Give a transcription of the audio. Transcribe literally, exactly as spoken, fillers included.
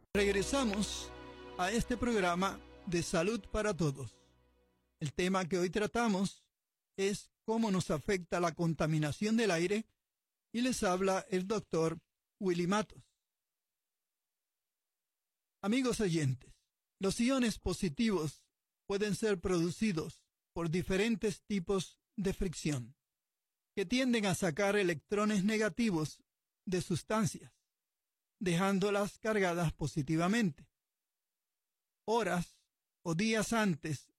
Regresamos a este programa de Salud para Todos. El tema que hoy tratamos es cómo nos afecta la contaminación del aire y les habla el doctor Willy Matos. Amigos oyentes, los iones positivos pueden ser producidos por diferentes tipos de fricción que tienden a sacar electrones negativos de sustancias, dejándolas cargadas positivamente. Horas o días antes